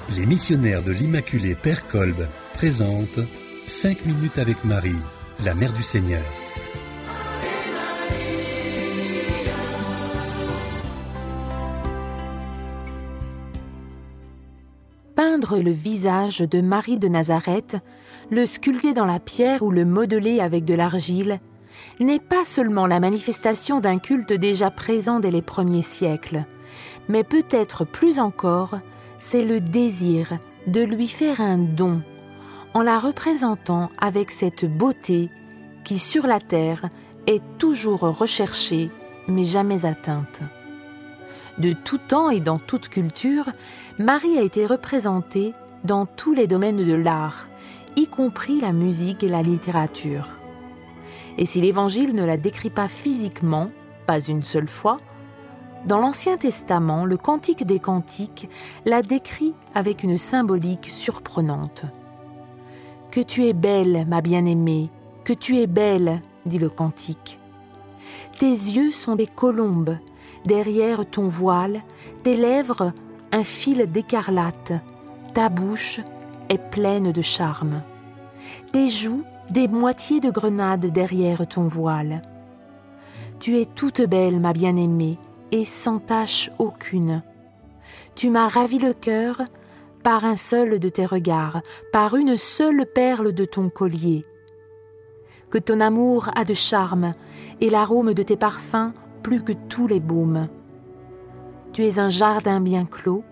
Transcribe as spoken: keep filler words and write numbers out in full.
Les missionnaires de l'Immaculée Père Kolb présentent cinq minutes avec Marie, la Mère du Seigneur. Peindre le visage de Marie de Nazareth, le sculpter dans la pierre ou le modeler avec de l'argile, n'est pas seulement la manifestation d'un culte déjà présent dès les premiers siècles, mais peut-être plus encore, c'est le désir de lui faire un don, en la représentant avec cette beauté qui, sur la terre, est toujours recherchée, mais jamais atteinte. De tout temps et dans toute culture, Marie a été représentée dans tous les domaines de l'art, y compris la musique et la littérature. Et si l'Évangile ne la décrit pas physiquement, pas une seule fois, dans l'Ancien Testament, le Cantique des Cantiques la décrit avec une symbolique surprenante. « Que tu es belle, ma bien-aimée, que tu es belle, dit le Cantique. Tes yeux sont des colombes, derrière ton voile, tes lèvres un fil d'écarlate, ta bouche est pleine de charme. Tes joues des moitiés de grenade derrière ton voile. Tu es toute belle, ma bien-aimée, et sans tache aucune. Tu m'as ravi le cœur par un seul de tes regards, par une seule perle de ton collier. Que ton amour a de charme, et l'arôme de tes parfums plus que tous les baumes. Tu es un jardin bien clos,